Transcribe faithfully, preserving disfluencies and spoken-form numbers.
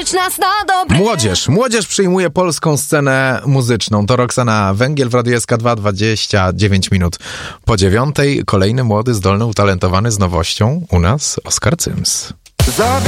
nauczyć nas na dobre. Młodzież. Młodzież przyjmuje polską scenę muzyczną. To Roxana Węgiel w Radiu S K dwa, dwadzieścia dziewięć minut po dziewiątej. Kolejny młody, zdolny, utalentowany z nowością u nas Oskar Cyms.